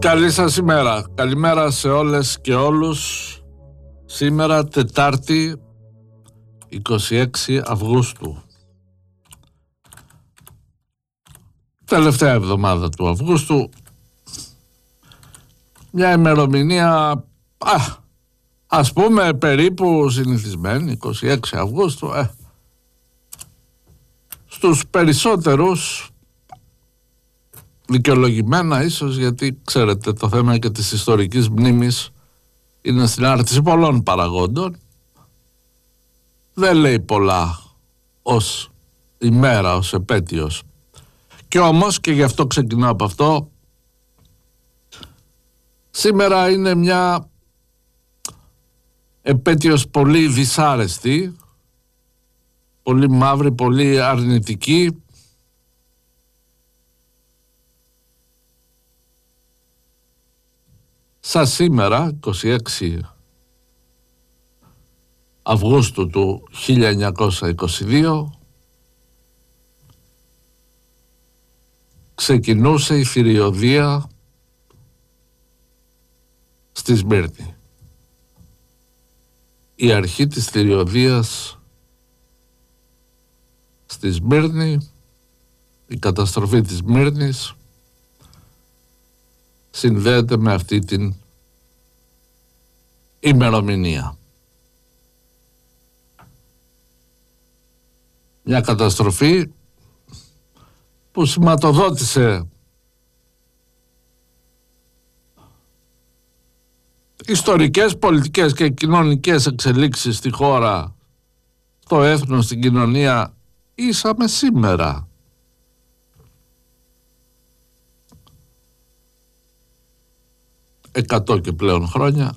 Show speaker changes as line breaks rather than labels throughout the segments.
Καλή σας ημέρα. Καλημέρα σε όλες και όλους. Σήμερα Τετάρτη 26 Αυγούστου. Τελευταία εβδομάδα του Αυγούστου. Μια ημερομηνία ας πούμε περίπου συνηθισμένη, 26 Αυγούστου. Στους περισσότερους δικαιολογημένα ίσως, γιατί ξέρετε το θέμα και της ιστορικής μνήμης είναι στην άρτηση πολλών παραγόντων. Δεν λέει πολλά ως ημέρα, ως επέτειος. Και όμως, και γι' αυτό ξεκινάω από αυτό, σήμερα είναι μια επέτειος πολύ δυσάρεστη, πολύ μαύρη, πολύ αρνητική. Σαν σήμερα, 26 Αυγούστου του 1922, ξεκινούσε η θηριωδία στη Σμύρνη. Η αρχή της θηριωδίας στη Σμύρνη, η καταστροφή της Σμύρνης, συνδέεται με αυτή την ημερομηνία. Μια καταστροφή που σηματοδότησε ιστορικές, πολιτικές και κοινωνικές εξελίξεις στη χώρα, στο έθνος, στην κοινωνία, ίσα με σήμερα. Εκατό και πλέον χρόνια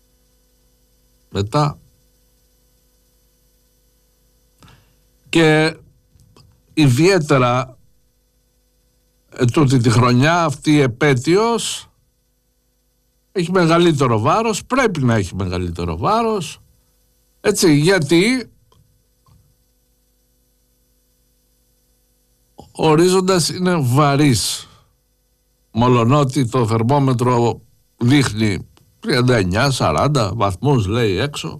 μετά, και ιδιαίτερα τούτη τη χρονιά, αυτή η επέτειος έχει μεγαλύτερο βάρος, πρέπει να έχει μεγαλύτερο βάρος, έτσι, γιατί ο ορίζοντας είναι βαρύς, μολονότι το θερμόμετρο δείχνει 39-40 βαθμούς, λέει έξω.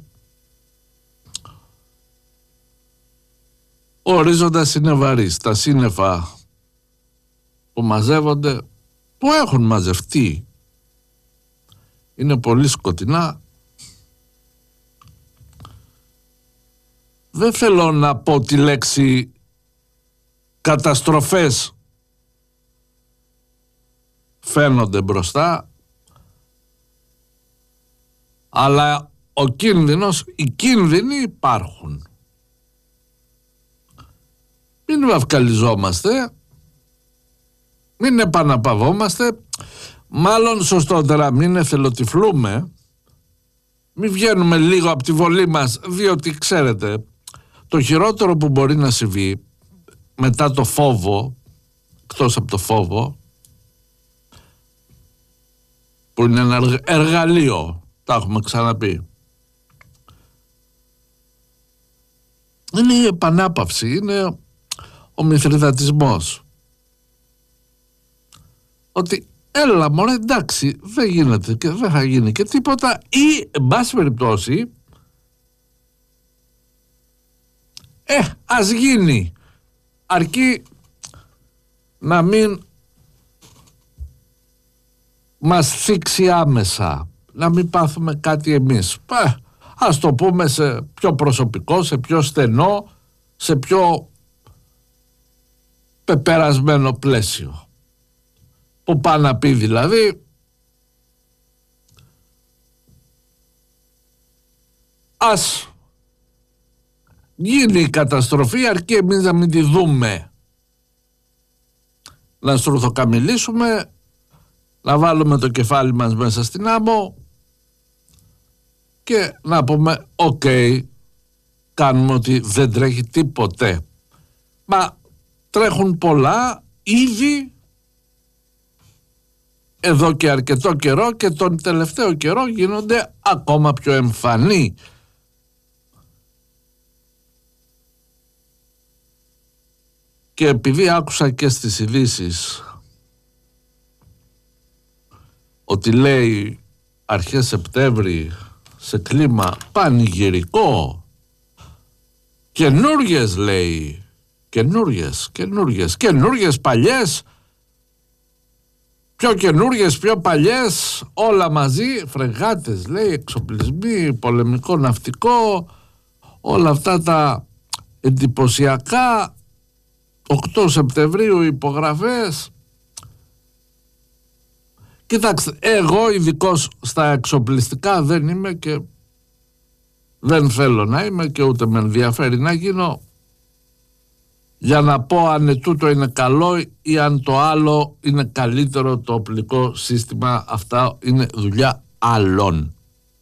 Ο ορίζοντας είναι βαρύς. Τα σύννεφα που μαζεύονται, που έχουν μαζευτεί, είναι πολύ σκοτεινά. Δεν θέλω να πω τη λέξη καταστροφές φαίνονται μπροστά, αλλά ο κίνδυνος, οι κίνδυνοι υπάρχουν. Μην βαφκαλιζόμαστε, μην επαναπαυόμαστε, μάλλον σωστότερα μην εθελοτυφλούμε, μην βγαίνουμε λίγο από τη βολή μας, διότι ξέρετε, το χειρότερο που μπορεί να συμβεί μετά το φόβο, εκτός από το φόβο, που είναι ένα εργαλείο, τα έχουμε ξαναπεί, είναι η επανάπαυση, είναι ο μηθριδατισμός. Ότι έλα μωρέ, εντάξει, δεν γίνεται και δεν θα γίνει και τίποτα, ή εν πάση περιπτώσει ας γίνει, αρκεί να μην μας θίξει άμεσα, να μην πάθουμε κάτι εμείς. Ας το πούμε σε πιο προσωπικό, σε πιο στενό, σε πιο πεπερασμένο πλαίσιο. Που πάει να πει δηλαδή, ας γίνει η καταστροφή, αρκεί εμείς να μην τη δούμε. Να στρουθοκαμιλήσουμε, να βάλουμε το κεφάλι μας μέσα στην άμμο και να πούμε οκ, κάνουμε ότι δεν τρέχει τίποτε. Μα τρέχουν πολλά ήδη εδώ και αρκετό καιρό, και τον τελευταίο καιρό γίνονται ακόμα πιο εμφανή. Και επειδή άκουσα και στις ειδήσεις ότι λέει αρχές Σεπτέμβρη σε κλίμα πανηγυρικό, καινούριες λέει, καινούριες παλιές, πιο καινούριες, πιο παλιές, όλα μαζί, φρεγάτες λέει, εξοπλισμοί, πολεμικό ναυτικό, όλα αυτά τα εντυπωσιακά. 8 Σεπτεμβρίου υπογραφές. Κοιτάξτε, εγώ ειδικός στα εξοπλιστικά δεν είμαι και δεν θέλω να είμαι και ούτε με ενδιαφέρει να γίνω για να πω αν τούτο είναι καλό ή αν το άλλο είναι καλύτερο το οπλικό σύστημα. Αυτά είναι δουλειά άλλων.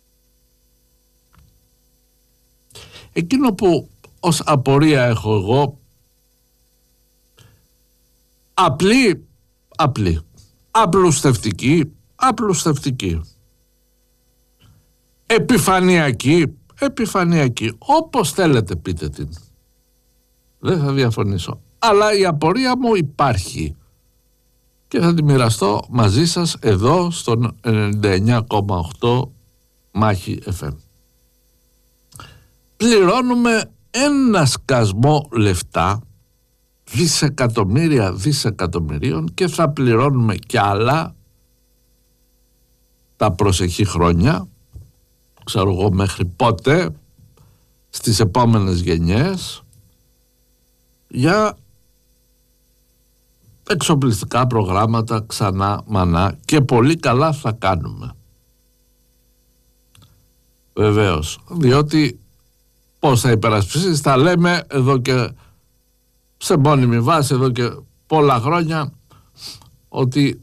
Εκείνο που ως απορία έχω εγώ, απλουστευτική, επιφανειακή, όπως θέλετε πείτε την, δεν θα διαφωνήσω, αλλά η απορία μου υπάρχει και θα τη μοιραστώ μαζί σας εδώ στον 99,8 Μάχη FM. Πληρώνουμε ένα σκασμό λεφτά, δισεκατομμυρίων, και θα πληρώνουμε κι άλλα τα προσεχή χρόνια, ξέρω εγώ μέχρι πότε, στις επόμενες γενιές, για εξοπλιστικά προγράμματα ξανά μανά, και πολύ καλά θα κάνουμε. Βεβαίως, διότι πώς θα υπερασπιστείς, τα λέμε εδώ και σε μόνιμη βάση εδώ και πολλά χρόνια, ότι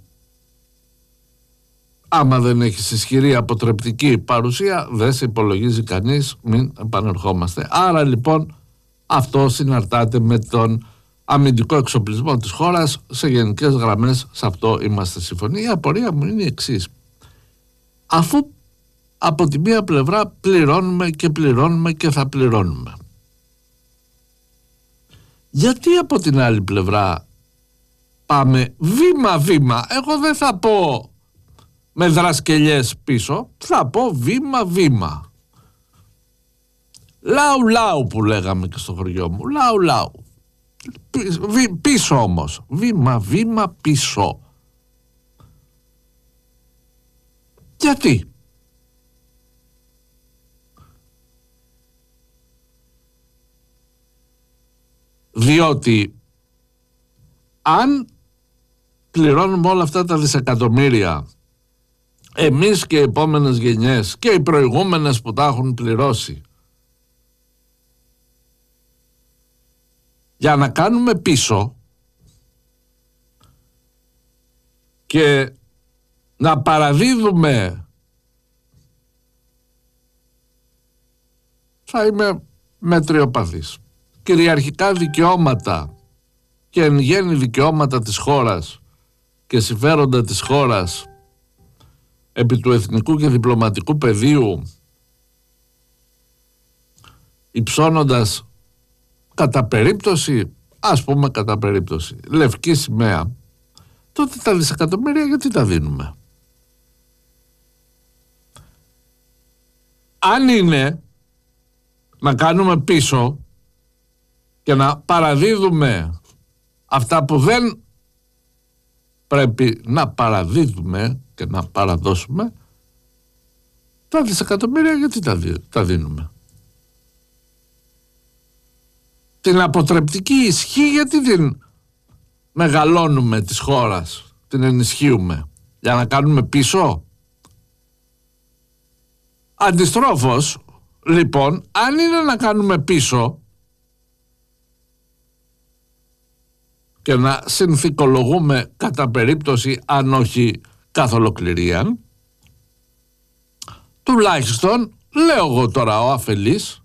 άμα δεν έχεις ισχυρή αποτρεπτική παρουσία δεν σε υπολογίζει κανείς, μην επανερχόμαστε. Άρα λοιπόν αυτό συναρτάται με τον αμυντικό εξοπλισμό της χώρας, σε γενικές γραμμές σε αυτό είμαστε συμφωνοί. Η απορία μου είναι η εξής: αφού από τη μία πλευρά πληρώνουμε και θα πληρώνουμε, γιατί από την άλλη πλευρά πάμε βήμα-βήμα? Εγώ δεν θα πω με δρασκελιές πίσω, θα πω βήμα-βήμα. Λαου-λαου που λέγαμε και στο χωριό μου. Λαου-λαου. Πίσω όμως. Βήμα-βήμα πίσω. Γιατί? Διότι αν πληρώνουμε όλα αυτά τα δισεκατομμύρια εμείς και οι επόμενες γενιές και οι προηγούμενες που τα έχουν πληρώσει, για να κάνουμε πίσω και να παραδίδουμε, θα είμαι μετριοπαθής, κυριαρχικά δικαιώματα και εν γέννη δικαιώματα της χώρας και συμφέροντα της χώρας επί του εθνικού και διπλωματικού πεδίου, υψώνοντας κατά περίπτωση, ας πούμε κατά περίπτωση, λευκή σημαία, τότε τα δισεκατομμύρια γιατί τα δίνουμε? Αν είναι να κάνουμε πίσω και να παραδίδουμε αυτά που δεν πρέπει να παραδίδουμε και να παραδώσουμε, τα δισεκατομμύρια γιατί τα δίνουμε? Την αποτρεπτική ισχύ γιατί την μεγαλώνουμε της χώρας, την ενισχύουμε? Για να κάνουμε πίσω? Αντιστρόφως, λοιπόν, αν είναι να κάνουμε πίσω και να συνθηκολογούμε κατά περίπτωση, αν όχι καθ' ολοκληρία, τουλάχιστον, λέω εγώ τώρα ο αφελής,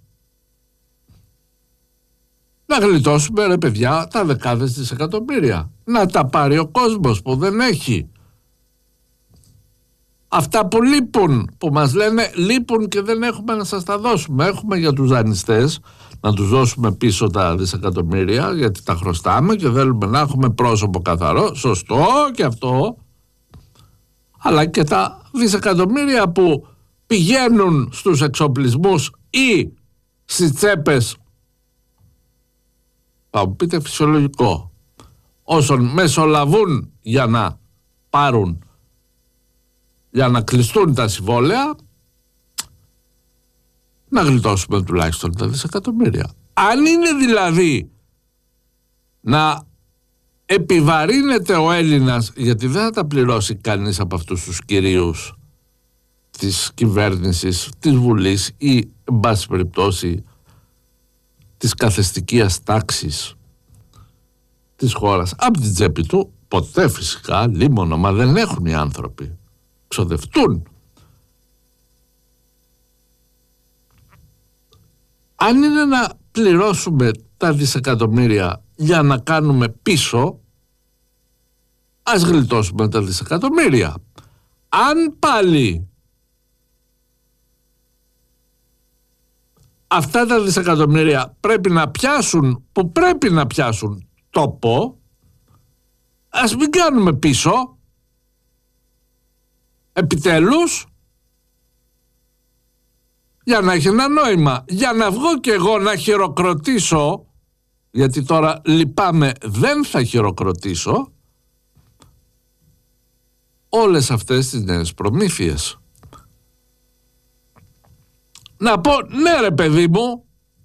να γλιτώσουμε ρε παιδιά τα δεκάδες δισεκατομμύρια, να τα πάρει ο κόσμος που δεν έχει. Αυτά που λείπουν, που μας λένε λείπουν και δεν έχουμε να σας τα δώσουμε. Έχουμε για τους δανειστές να τους δώσουμε πίσω τα δισεκατομμύρια, γιατί τα χρωστάμε και θέλουμε να έχουμε πρόσωπο καθαρό, σωστό και αυτό. αλλά και τα δισεκατομμύρια που πηγαίνουν στους εξοπλισμούς ή στις τσέπες, θα μου πείτε φυσιολογικό, όσων μεσολαβούν για να πάρουν, για να κλειστούν τα συμβόλαια, να γλιτώσουμε τουλάχιστον τα δισεκατομμύρια. Αν είναι δηλαδή να επιβαρύνεται ο Έλληνας, γιατί δεν θα τα πληρώσει κανείς από αυτούς τους κυρίους της κυβέρνησης, της Βουλής ή εν πάση περιπτώσει της καθεστικίας τάξης της χώρας, από την τσέπη του, ποτέ φυσικά, λίμωνο, μα δεν έχουν οι άνθρωποι, ξοδευτούν. Αν είναι να πληρώσουμε τα δισεκατομμύρια για να κάνουμε πίσω, ας γλιτώσουμε τα δισεκατομμύρια. Αν πάλι αυτά τα δισεκατομμύρια πρέπει να πιάσουν, που πρέπει να πιάσουν τόπο, ας μην κάνουμε πίσω, επιτέλους, για να έχει ένα νόημα, για να βγω και εγώ να χειροκροτήσω, γιατί τώρα λυπάμαι, δεν θα χειροκροτήσω όλες αυτές τις νέες προμήθειες. Να πω, ναι ρε παιδί μου,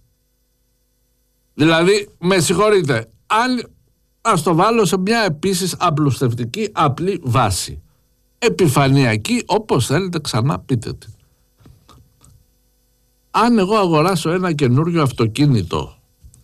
δηλαδή με συγχωρείτε, ας το βάλω σε μια επίσης απλουστευτική απλή βάση, επιφανειακή, όπως θέλετε ξανά πείτε τη. Αν εγώ αγοράσω ένα καινούριο αυτοκίνητο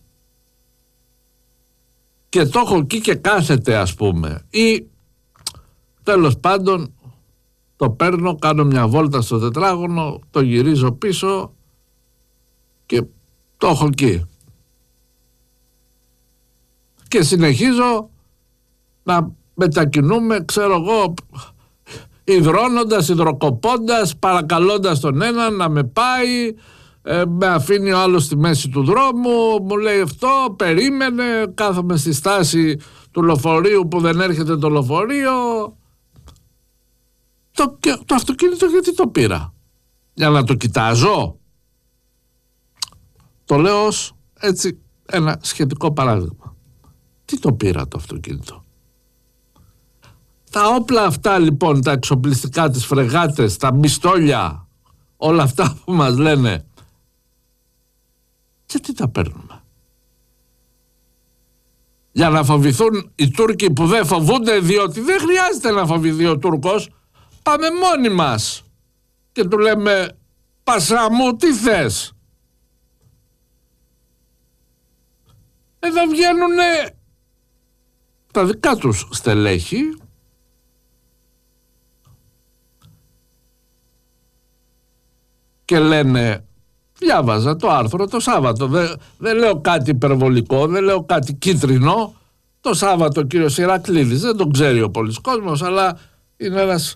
και το έχω εκεί και κάθεται, ας πούμε, ή τέλος πάντων το παίρνω, κάνω μια βόλτα στο τετράγωνο, το γυρίζω πίσω και το έχω εκεί και συνεχίζω να μετακινούμε, ξέρω εγώ, υδρώνοντας, υδροκοπώντας, παρακαλώντας τον έναν να με πάει, με αφήνει ο άλλος στη μέση του δρόμου, μου λέει αυτό, περίμενε, κάθομαι στη στάση του λεωφορείου που δεν έρχεται το λεωφορείο. Το αυτοκίνητο γιατί το πήρα? Για να το κοιτάζω? Το λέω ως έτσι ένα σχετικό παράδειγμα. Τι το πήρα το αυτοκίνητο? Τα όπλα αυτά λοιπόν, τα εξοπλιστικά, τις φρεγάτες, τα μιστόλια, όλα αυτά που μας λένε, γιατί τα παίρνουμε? Για να φοβηθούν οι Τούρκοι που δεν φοβούνται, διότι δεν χρειάζεται να φοβηθεί ο Τούρκος, πάμε μόνοι μας και του λέμε Πασά μου, τι θες? Εδώ βγαίνουνε τα δικά τους στελέχη και λένε, διάβαζα το άρθρο το Σάββατο, δεν λέω κάτι υπερβολικό, δεν λέω κάτι κίτρινο, το Σάββατο ο κύριος Ηρακλήδης, δεν τον ξέρει ο πολύς κόσμος, αλλά είναι ένας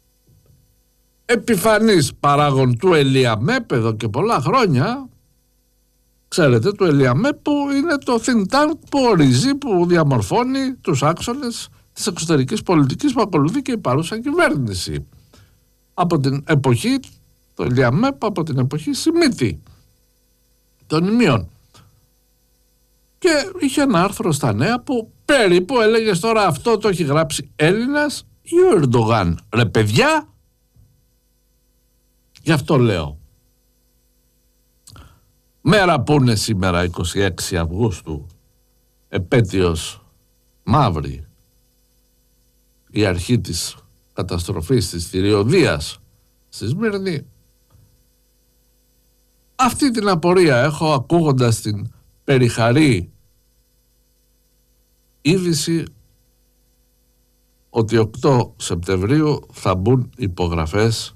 επιφανής παράγων του Ελιαμέπ εδώ και πολλά χρόνια. Ξέρετε, του Ελιαμέπ που είναι το think tank που ορίζει, που διαμορφώνει τους άξονες της εξωτερικής πολιτικής που ακολουθεί και η παρούσα κυβέρνηση. Από την εποχή, το Ελιαμέπ, από την εποχή Σιμίτη, των Ιμίων. Και είχε ένα άρθρο στα Νέα που περίπου έλεγες τώρα αυτό το έχει γράψει Έλληνας ή ο Ερντογάν? Ρε παιδιά, γι' αυτό λέω. Μέρα που είναι σήμερα 26 Αυγούστου, επέτειος μαύρη, η αρχή της καταστροφής της θηριωδίας στη Σμύρνη. Αυτή την απορία έχω ακούγοντας την περιχαρή είδηση ότι 8 Σεπτεμβρίου θα μπουν υπογραφές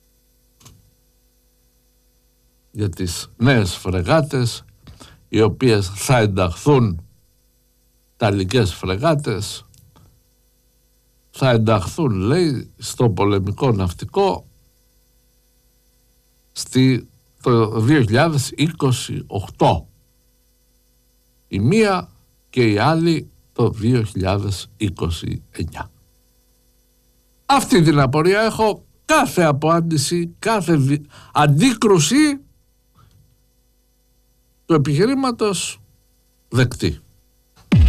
για τις νέες φρεγάτες, οι οποίες θα ενταχθούν, ταλικές φρεγάτες, θα ενταχθούν, λέει, στο πολεμικό ναυτικό το 2028. Η μία και η άλλη το 2029. Αυτή την απορία έχω. Κάθε αποάντηση, κάθε αντίκρουση του επιχειρήματος δεκτή.